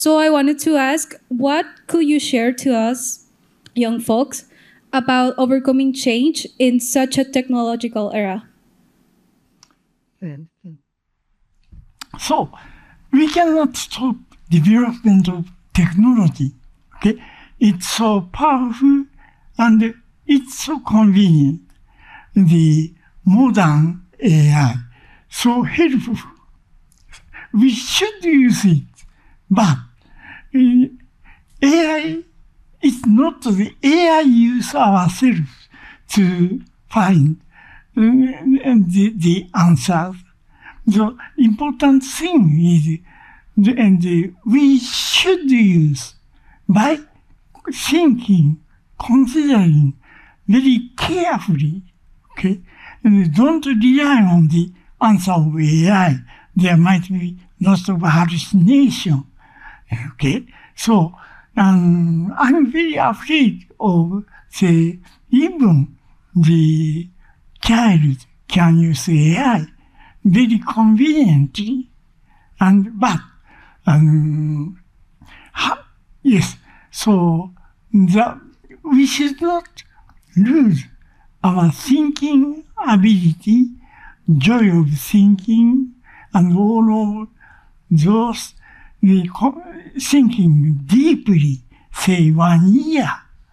So I wanted to ask, what could you share to us, young folks, about overcoming change in such a technological era? So, we cannot stop development of technology. Okay, it's so powerful and it's so convenient. The modern AI, so helpful. We should use it, but AI is not the AI use ourselves to find the answers. The important thing is, and we should use by thinking, considering very carefully, okay? And don't rely on the answer of AI. There might be lots of hallucination, okay? So, I'm very afraid of, say, even the child can use AI very conveniently, but yes, so we should not lose our thinking ability, joy of thinking, and all of those thinking deeply, say 1 year.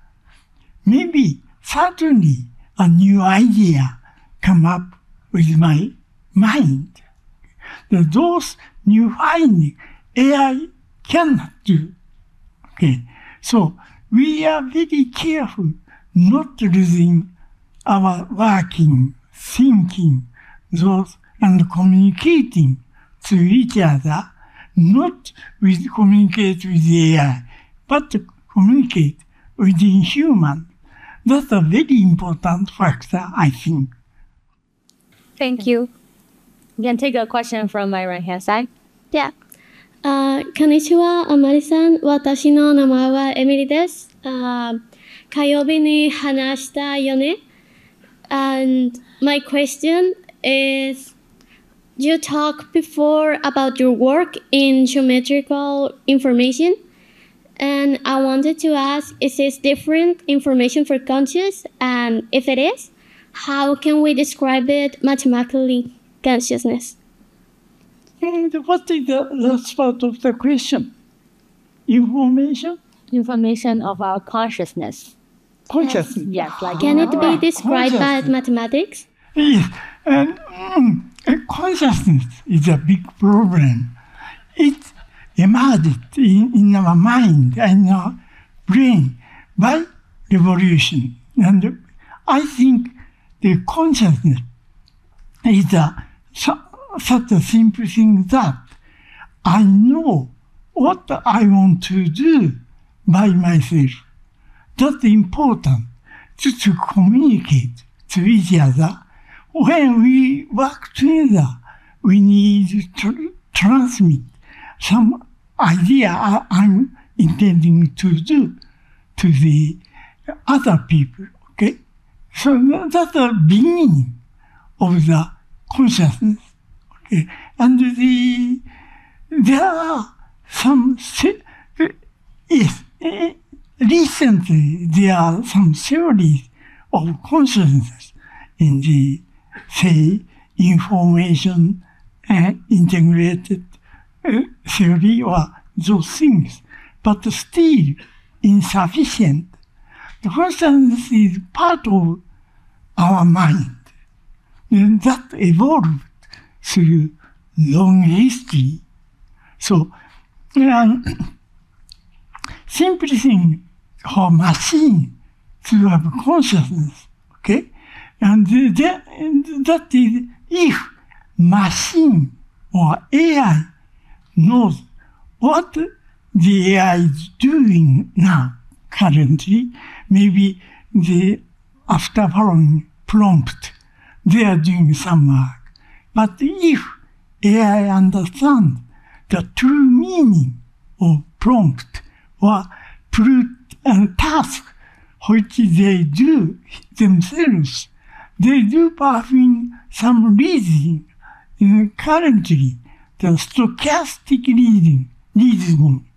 Maybe suddenly a new idea come up with my mind. Those new findings AI cannot do. Okay, so we are very careful not losing our working, thinking, those and communicating to each other, not communicate with AI, but to communicate within human. That's a very important factor, I think. Thank you. You can take a question from my right hand side. Yeah. こんにちは、あまりさん。私の名前はエミリです。火曜日に話したよね。And my question is, you talked before about your work in geometrical information. And I wanted to ask, is this different information for conscious? And if it is, how can we describe it mathematically, consciousness? And what is the last part of the question? Information? Information of our consciousness. Consciousness. Yes, like Can it be described by mathematics? Yes, and consciousness is a big problem. It emerged in our mind and our brain by revolution. And I think the consciousness is such a simple thing that I know what I want to do by myself. That's important to communicate to each other. When we work together, we need to transmit some idea I'm intending to do to the other people, okay? So that's the beginning of the consciousness, okay? And there are some, yes, recently there are some theories of consciousness in the, say, information integrated theory or those things, but still insufficient. The consciousness is part of our mind, and that evolved through long history. So, simple thing for machine to have consciousness, okay? And that is if machine or AI knows what the AI is doing now, currently, maybe after following prompt, they are doing some work. But if AI understands the true meaning of prompt or task which they do themselves, they do perform some reasoning. Currently, the stochastic reasoning